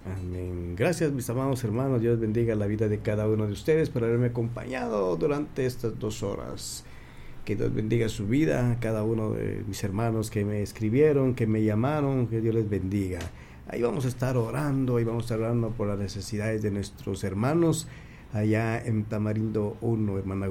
Amén. Gracias, mis amados hermanos. Dios bendiga la vida de cada uno de ustedes por haberme acompañado durante estas 2 horas. Que Dios bendiga su vida, cada uno de mis hermanos que me escribieron, que me llamaron, que Dios les bendiga. Ahí vamos a estar orando, ahí vamos a estar orando por las necesidades de nuestros hermanos allá en Tamarindo 1, hermana